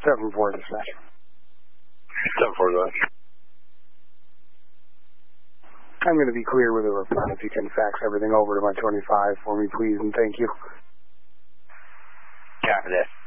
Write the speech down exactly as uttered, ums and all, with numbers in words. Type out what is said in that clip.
seven four dispatch. seven four, go ahead. I'm going to be clear with a reply. If you can fax everything over to my twenty-five for me, please, and thank you. Copy that.